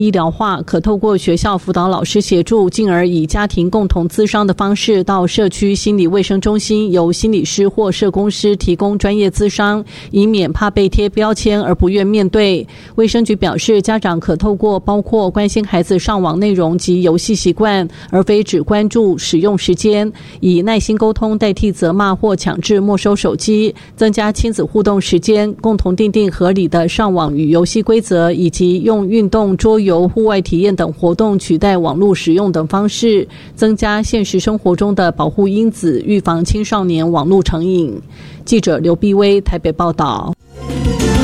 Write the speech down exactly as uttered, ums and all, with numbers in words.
医疗化，可透过学校辅导老师协助，进而以家庭共同咨商的方式到社区心理卫生中心，由心理师或社工师提供专业咨商，以免怕被贴标签而不愿面对。卫生局表示，家长可透过包括关心孩子上网内容及游戏习惯，而非只关注使用时间，以耐心沟通代替责骂或强制没收手机，增加亲子互动时间，共同订定合理的上网与游戏规则，以及用运动、桌游、户外体验等活动取代网络使用等方式，增加现实生活中的保护因子，预防青少年网络成瘾。记者刘碧薇台北报道。